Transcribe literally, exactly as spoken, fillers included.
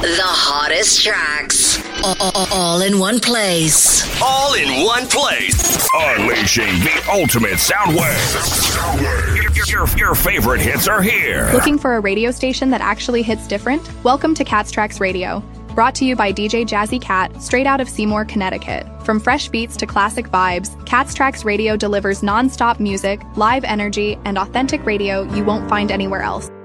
The hottest tracks. All, all, all in one place. All in one place. Unleashing the ultimate sound wave. Your, your, your favorite hits are here. Looking for a radio station that actually hits different? Welcome to Cat's Tracks Radio. Brought to you by D J Jazzy Cat, straight out of Seymour, Connecticut. From fresh beats to classic vibes, Cat's Tracks Radio delivers non-stop music, live energy, and authentic radio you won't find anywhere else.